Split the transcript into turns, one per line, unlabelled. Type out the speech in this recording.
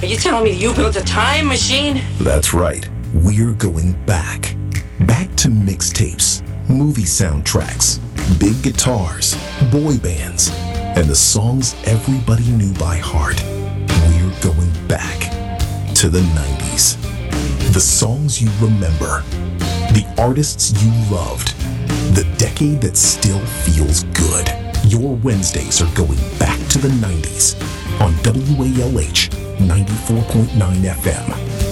Are you telling me you built a time machine?
That's right. We're going back. Back to mixtapes, movie soundtracks, big guitars, boy bands, and the songs everybody knew by heart. We're going back to the 90s. The songs you remember. The artists you loved. The decade that still feels good. Your Wednesdays are going back to the 90s on WALH 94.9 FM.